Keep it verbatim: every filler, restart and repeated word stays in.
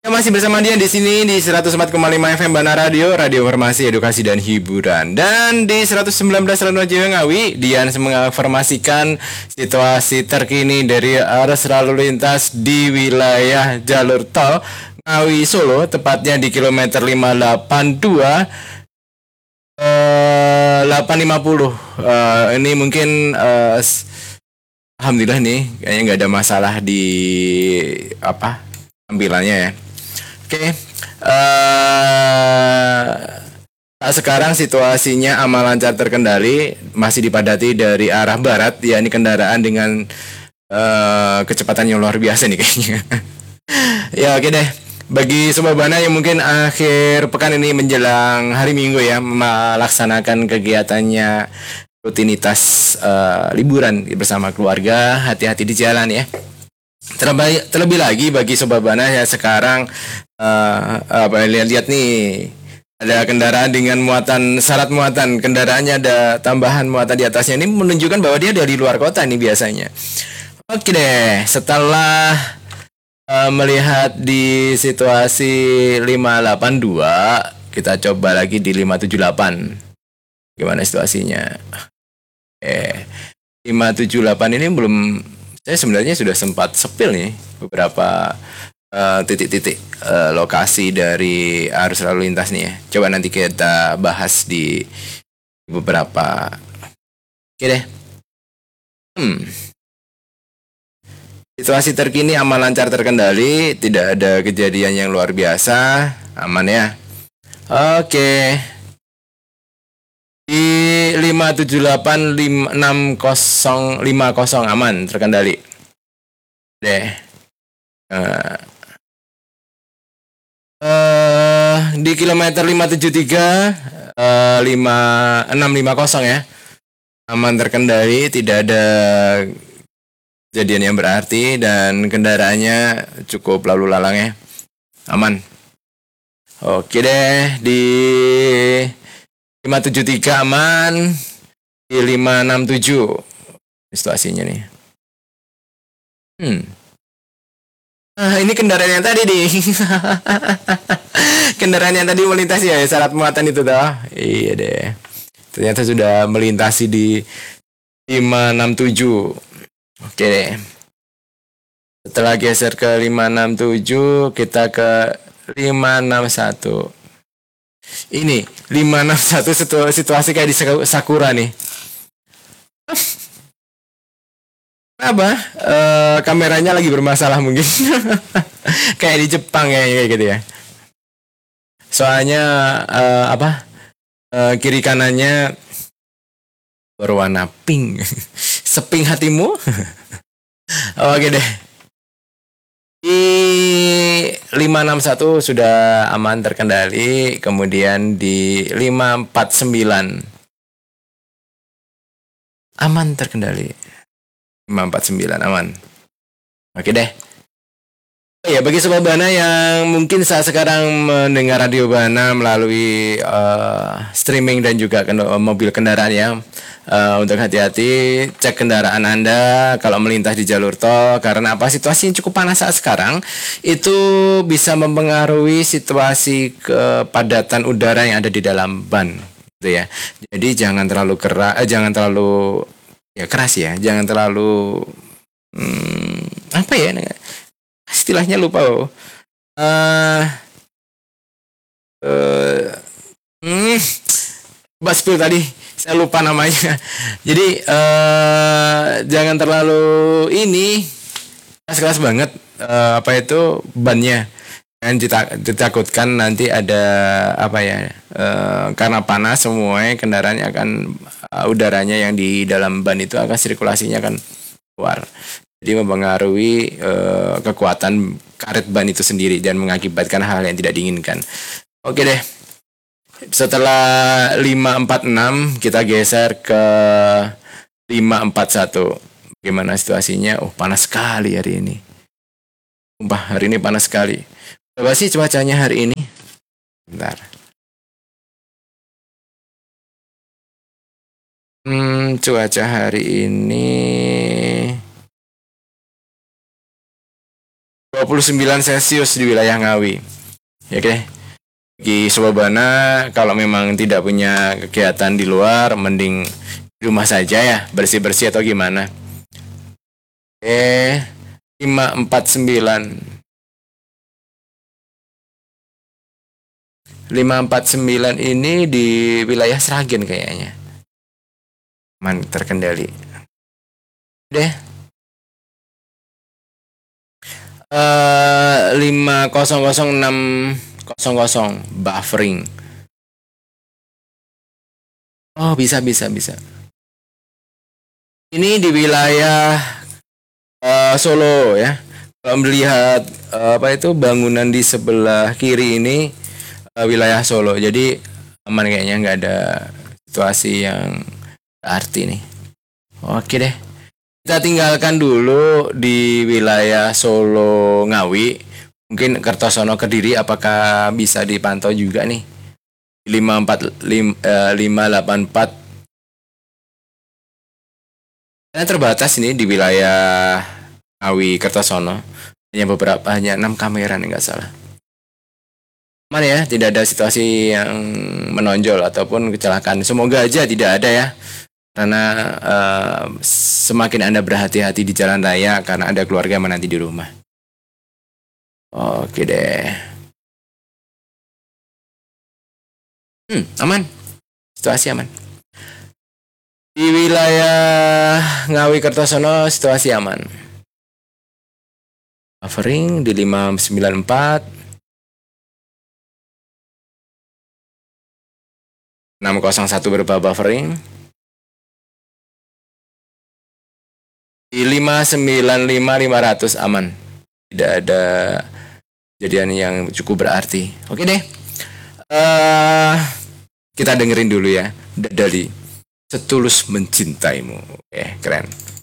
Kita masih bersama dia di sini di seratus empat koma lima F M Bana Radio, Radio Informasi, Edukasi dan Hiburan. Dan di seratus sembilan belas Radio Ngawi, Dian menginformasikan situasi terkini dari arus lalu lintas di wilayah jalur tol Ngawi Solo, tepatnya di kilometer lima delapan dua eh, delapan lima nol. Eh, ini mungkin eh, alhamdulillah nih kayaknya nggak ada masalah di apa tampilannya ya. Oke, okay. uh, sekarang situasinya aman lancar terkendali, masih dipadati dari arah barat, ya ini kendaraan dengan uh, kecepatan yang luar biasa nih kayaknya. Ya oke okay deh, bagi Sobat Bana yang mungkin akhir pekan ini menjelang hari Minggu ya, melaksanakan kegiatannya rutinitas uh, liburan bersama keluarga, hati-hati di jalan ya. Terlebih, terlebih lagi bagi Sobat Bana ya sekarang Uh, apa lihat-lihat nih ada kendaraan dengan muatan syarat muatan kendaraannya ada tambahan muatan di atasnya, ini menunjukkan bahwa dia dari luar kota nih biasanya. Oke deh, setelah uh, melihat di situasi lima delapan dua, kita coba lagi di lima tujuh delapan. Gimana situasinya? Eh, lima tujuh delapan ini belum, saya sebenarnya sudah sempat sepil nih beberapa Uh, titik-titik uh, lokasi dari arus lalu lintas nih ya. Coba nanti kita bahas di beberapa. Oke deh. Hmm. Situasi terkini aman lancar terkendali, tidak ada kejadian yang luar biasa, aman ya. Oke. Di lima tujuh delapan enam nol lima nol aman terkendali. Deh. Uh, Uh, di kilometer lima tujuh tiga uh, lima enam lima nol ya, aman terkendali, tidak ada kejadian yang berarti dan kendaraannya cukup lalu lalang ya, aman. Oke deh, di lima tujuh tiga aman, di lima enam tujuh situasinya nih. Hmm. Ah, ini kendaraan yang tadi nih. Kendaraan yang tadi melintasi ya syarat muatan itu dah. Iya deh. Ternyata sudah melintasi di lima enam tujuh. Oke deh. Setelah geser ke lima enam tujuh, kita ke lima enam satu. Ini lima enam satu situasi kayak di Sakura nih. Apa? Uh, kameranya lagi bermasalah mungkin. Kayak di Jepang ya kayak gitu ya. Soalnya uh, apa? Uh, kiri kanannya berwarna pink. Seping hatimu. Oke deh. Di lima enam satu sudah aman terkendali, kemudian di lima empat sembilan aman terkendali. lima empat sembilan aman. Oke deh. Ya, bagi Sobat Bana yang mungkin saat sekarang mendengar Radio Bana melalui uh, streaming dan juga kend- mobil kendaraan ya, uh, untuk hati-hati, cek kendaraan Anda kalau melintas di jalur tol, karena apa, situasi yang cukup panas saat sekarang itu bisa mempengaruhi situasi kepadatan udara yang ada di dalam ban gitu ya. Jadi jangan terlalu keras, eh, jangan terlalu ya keras ya, jangan terlalu hmm, apa ya istilahnya lupa loh. Uh, uh, hmm, Baspil tadi saya lupa namanya. Jadi uh, jangan terlalu ini keras-keras banget, uh, apa itu bannya. Kan ditakutkan nanti ada apa ya, uh, karena panas semua kendaraannya akan uh, udaranya yang di dalam ban itu akan sirkulasinya akan keluar, jadi mempengaruhi uh, kekuatan karet ban itu sendiri dan mengakibatkan hal yang tidak diinginkan. Oke deh, setelah lima empat enam kita geser ke lima empat satu. Bagaimana situasinya? Oh, panas sekali hari ini. Sumpah, hari ini panas sekali. Coba sih cuacanya hari ini. Bentar. Hmm, cuaca hari ini dua puluh sembilan Celcius di wilayah Ngawi. Ya, oke. Bagi Sobabana, kalau memang tidak punya kegiatan di luar, mending di rumah saja ya, bersih-bersih atau gimana. Oke, lima empat sembilan. lima empat sembilan ini di wilayah Sragen kayaknya. Man terkendali. Deh. Uh, lima nol nol enam nol nol buffering. Oh, bisa bisa bisa. Ini di wilayah uh, Solo ya. Kalau melihat uh, apa itu bangunan di sebelah kiri ini uh, wilayah Solo. Jadi aman kayaknya, nggak ada situasi yang berarti nih. Oke deh. Kita tinggalkan dulu di wilayah Solo Ngawi. Mungkin Kertosono Kediri apakah bisa dipantau juga nih? lima empat lima delapan empat. Karena terbatas ini di wilayah Ngawi Kertosono. Hanya beberapa, hanya enam kamera nih nggak salah. Aman ya, tidak ada situasi yang menonjol ataupun kecelakaan. Semoga aja tidak ada ya. Karena uh, semakin Anda berhati-hati di jalan raya karena ada keluarga yang menanti di rumah. Oke deh. Hmm, aman. Situasi aman. Di wilayah Ngawi Kertosono situasi aman. Buffering di lima sembilan empat. enam nol satu berupa buffering. Di lima sembilan lima lima ratus aman. Tidak ada kejadian yang cukup berarti. Oke deh. Uh, kita dengerin dulu ya dari Setulus Mencintaimu. Oke, keren.